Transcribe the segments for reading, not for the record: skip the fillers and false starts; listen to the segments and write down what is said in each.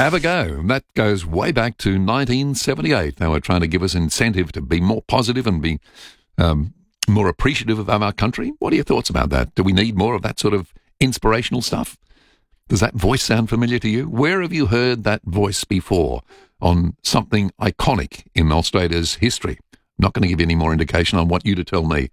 Have a go. That goes way back to 1978. They were trying to give us incentive to be more positive and be more appreciative of our country. What are your thoughts about that? Do we need more of that sort of inspirational stuff? Does that voice sound familiar to you? Where have you heard that voice before on something iconic in Australia's history? I'm not going to give you any more indication. I want you to tell me.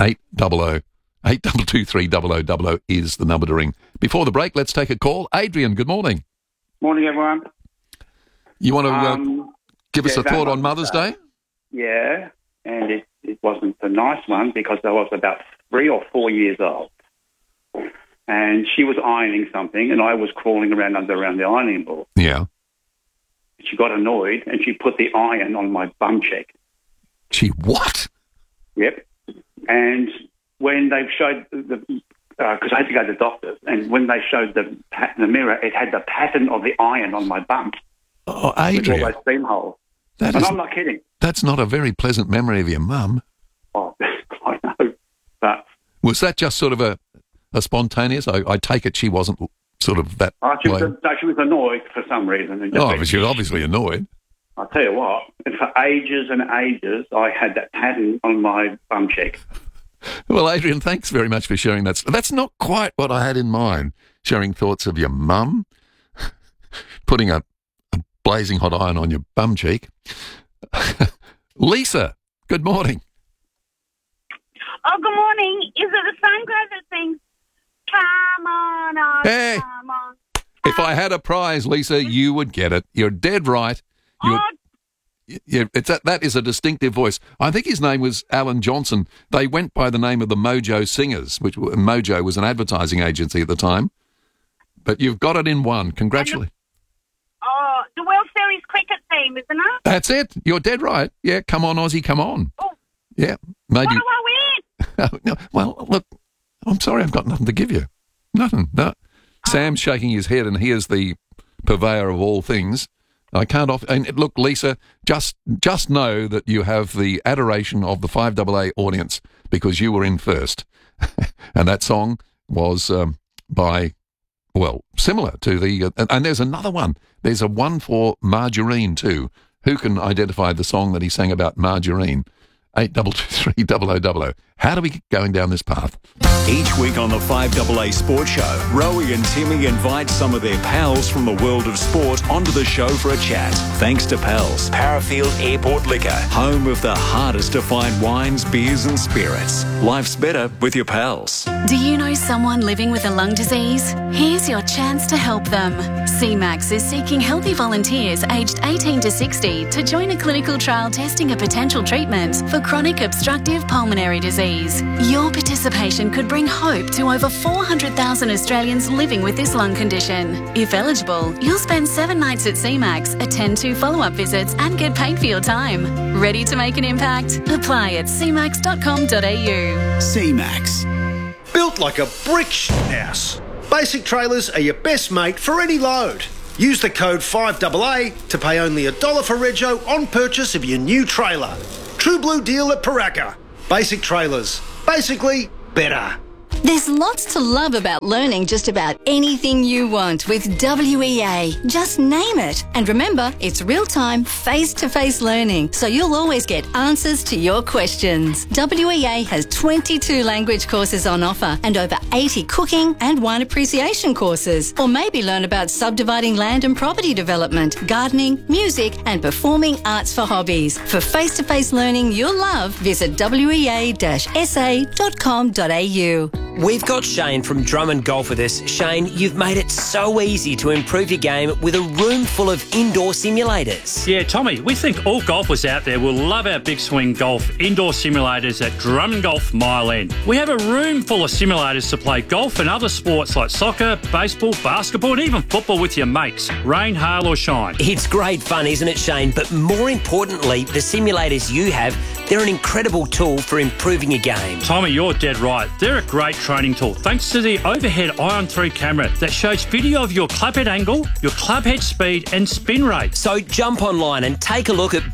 822230000 is the number to ring. Before the break, let's take a call. Adrian, good morning. Morning, everyone. You want to give us a thought on Mother's Day? Yeah, and it wasn't a nice one because I was about 3 or 4 years old. And she was ironing something, and I was crawling around the ironing board. Yeah. She got annoyed, and she put the iron on my bum cheek. She what? Yep. And when they showed because I had to go to the doctor, and when they showed the mirror, it had the pattern of the iron on my bum. Oh, Adrian. With all those seam holes. And I'm not kidding. That's not a very pleasant memory of your mum. Oh, I know. But was that just sort of a spontaneous? I take it she wasn't sort of that she was annoyed for some reason. She was obviously annoyed. I'll tell you what, and for ages and ages, I had that pattern on my bum cheek. Well, Adrian, thanks very much for sharing that. That's not quite what I had in mind, sharing thoughts of your mum, putting a blazing hot iron on your bum cheek. Lisa, good morning. Oh, good morning. Is it the same guy that sings, "Come on, oh, hey, come on"? If I had a prize, Lisa, you would get it. You're dead right. That is a distinctive voice. I think his name was Alan Johnson. They went by the name of the Mojo Singers, which Mojo was an advertising agency at the time. But you've got it in one. Congratulations. The World Series cricket team, isn't it? That's it. You're dead right. Yeah, come on, Aussie, come on. Oh. Yeah, maybe. What do I win? No, well, look, I'm sorry, I've got nothing to give you. Nothing. No. Sam's shaking his head, and he is the purveyor of all things. I can't offer. And look, Lisa, just know that you have the adoration of the 5AA audience because you were in first, and that song was similar to the. And there's another one. There's a one for Margarine too. Who can identify the song that he sang about margarine? 8223000. How do we get going down this path? Each week on the 5AA Sports Show, Rowie and Timmy invite some of their pals from the world of sport onto the show for a chat. Thanks to Pals, Parafield Airport Liquor, home of the hardest to find wines, beers and spirits. Life's better with your pals. Do you know someone living with a lung disease? Here's your chance to help them. CMAX is seeking healthy volunteers aged 18 to 60 to join a clinical trial testing a potential treatment for chronic obstructive pulmonary disease. Your participation could bring hope to over 400,000 Australians living with this lung condition. If eligible, you'll spend 7 nights at CMAX, attend 2 follow-up visits and get paid for your time. Ready to make an impact? Apply at cmax.com.au. CMAX. Built like a brick house. Basic Trailers are your best mate for any load. Use the code 5AA to pay only $1 for rego on purchase of your new trailer. True Blue deal at Paraka. Basic Trailers. Basically, better. There's lots to love about learning just about anything you want with WEA. Just name it. And remember, it's real-time, face-to-face learning, so you'll always get answers to your questions. WEA has 22 language courses on offer and over 80 cooking and wine appreciation courses. Or maybe learn about subdividing land and property development, gardening, music and performing arts for hobbies. For face-to-face learning you'll love, visit wea-sa.com.au. We've got Shane from Drummond Golf with us. Shane, you've made it so easy to improve your game with a room full of indoor simulators. Yeah, Tommy, we think all golfers out there will love our Big Swing Golf indoor simulators at Drummond Golf Mile End. We have a room full of simulators to play golf and other sports like soccer, baseball, basketball and even football with your mates, rain, hail or shine. It's great fun, isn't it, Shane? But more importantly, the simulators you have, they're an incredible tool for improving your game. Tommy, you're dead right. They're a great training tool thanks to the overhead Ion 3 camera that shows video of your club head angle, your club head speed and spin rate. So jump online and take a look at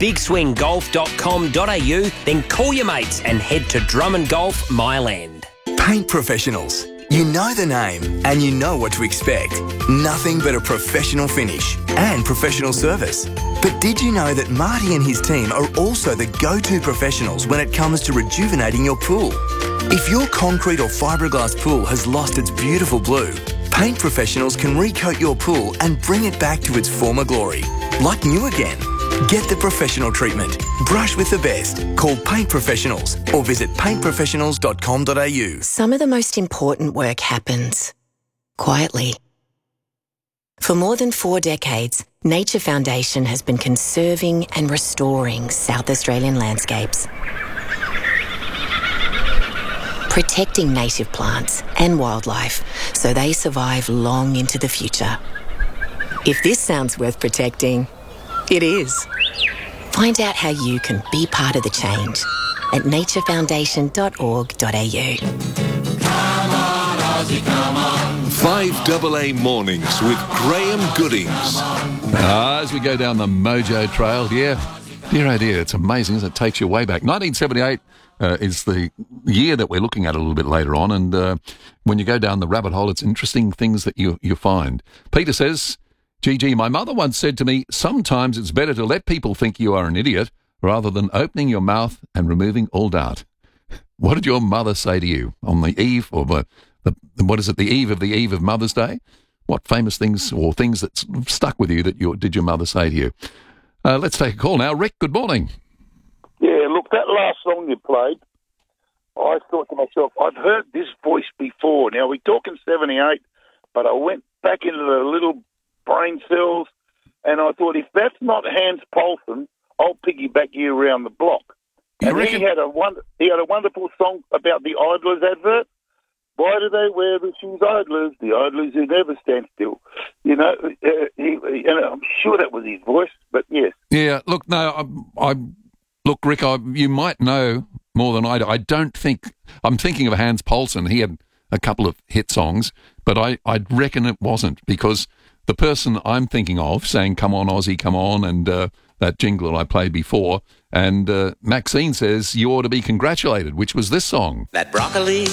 bigswinggolf.com.au, then call your mates and head to Drummond Golf Mile End. Paint professionals. You know the name and you know what to expect. Nothing but a professional finish and professional service. But did you know that Marty and his team are also the go-to professionals when it comes to rejuvenating your pool? If your concrete or fiberglass pool has lost its beautiful blue, Paint Professionals can recoat your pool and bring it back to its former glory, like new again. Get the professional treatment. Brush with the best. Call Paint Professionals or visit paintprofessionals.com.au. Some of the most important work happens quietly. For more than 4 decades, Nature Foundation has been conserving and restoring South Australian landscapes, protecting native plants and wildlife so they survive long into the future. If this sounds worth protecting, it is. Find out how you can be part of the change at naturefoundation.org.au. Come on, Aussie, come on. 5AA Mornings with Graham Goodings. As we go down the Mojo Trail, dear oh dear, it's amazing, isn't it? It takes you way back. 1978 is the year that we're looking at a little bit later on, and when you go down the rabbit hole, it's interesting things that you find. Peter says, Gigi, my mother once said to me, sometimes it's better to let people think you are an idiot rather than opening your mouth and removing all doubt. What did your mother say to you on the eve, or the eve of Mother's Day? What famous things or things that stuck with you that did your mother say to you? Let's take a call now. Rick, good morning. Yeah, look, that last song you played, I thought to myself, I've heard this voice before. Now, we're talking 78, but I went back into the little brain cells, and I thought, if that's not Hans Poulsen, I'll piggyback you around the block. And he had a wonderful song about the Idlers advert. Why do they wear the shoes, Idlers? The Idlers who never stand still. You know, I'm sure that was his voice, but yes. Yeah, look, no, look, Rick, you might know more than I do. I don't think, I'm thinking of Hans Poulsen. He had a couple of hit songs, but I reckon it wasn't, because the person I'm thinking of saying, come on, Aussie, come on, and that jingle that I played before, and Maxine says, you ought to be congratulated, which was this song. That broccoli